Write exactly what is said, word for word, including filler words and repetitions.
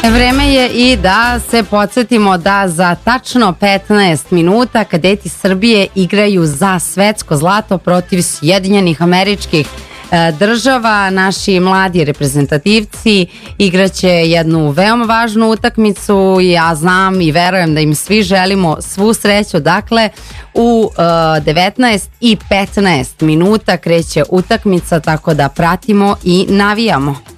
Vreme je i da se podsjetimo da za tačno petnaest minuta kadeti Srbije igraju za svetsko zlato protiv Sjedinjenih Američkih država. Naši mladi reprezentativci igraće jednu veoma važnu utakmicu i ja znam i verujem da im svi želimo svu sreću. Dakle, u devetnaest i petnaest minuta kreće utakmica, tako da pratimo i navijamo.